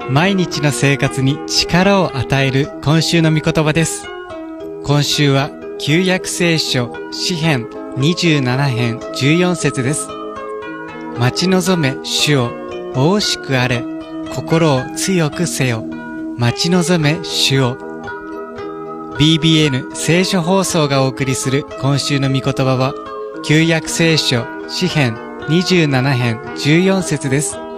毎日の生活に力を与える今週の御言葉です。今週は旧約聖書詩編27編14節です。待ち望め主を、お惜しくあれ、心を強くせよ。待ち望め主を。BBN 聖書放送がお送りする今週の御言葉は、旧約聖書詩編27編14節です。